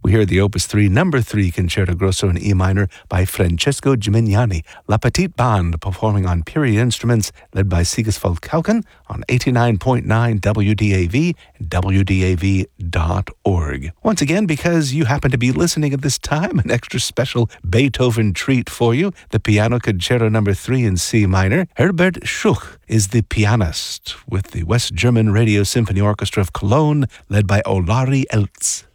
We hear the Opus 3 Number 3 Concerto Grosso in E minor by Francesco Gimignani. La Petite Bande performing on period instruments led by Sigisvald Kauken on 89.9 WDAV and WDAV.org. Once again, because you happen to be listening at this time, an extra special Beethoven treat for you, the Piano Concerto Number 3 in C minor. Herbert Schuch is the pianist with the West German Radio Symphony Orchestra of Cologne, led by Olari Eltz.